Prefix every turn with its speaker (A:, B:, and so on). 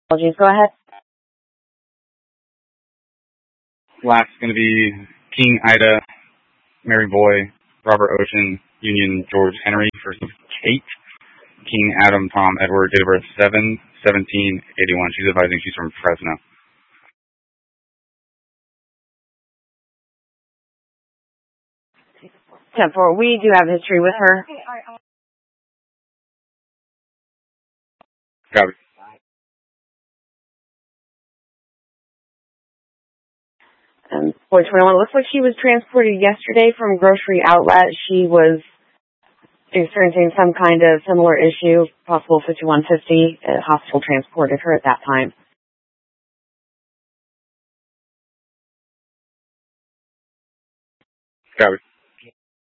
A: Apologies, go ahead.
B: Last is going to be King Ida, Mary Boy, Robert Ocean, Union George Henry for Kate. King Adam Tom Edward, date of birth 7/17/81. She's advising she's from Fresno.
A: 10-4. We do have history with her.
B: Copy.
A: 421. Looks like she was transported yesterday from Grocery Outlet. She was experiencing some kind of similar issue, possible 5150. Hospital transported her at that time.
B: Copy.